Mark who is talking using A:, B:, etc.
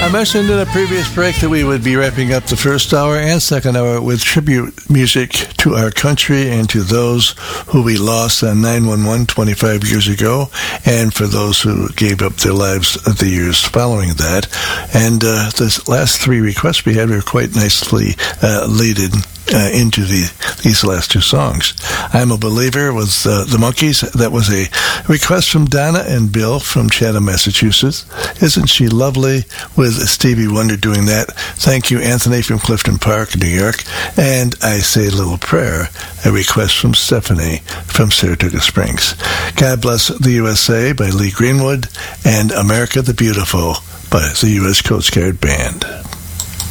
A: I mentioned in a previous break that we would be wrapping up the first hour and second hour with tribute music to our country and to those who we lost on 9/11 25 years ago, and for those who gave up their lives the years following that. And the last three requests we had were quite nicely leaded into these last two songs. I'm a Believer was the Monkees. That was a request from Donna and Bill from Chatham, Massachusetts. Isn't she lovely, with Stevie Wonder doing that? Thank you, Anthony from Clifton Park, New York. And I Say a Little Prayer, a request from Stephanie from Saratoga Springs. God Bless the USA by Lee Greenwood, and America the Beautiful by the U.S. Coast Guard Band.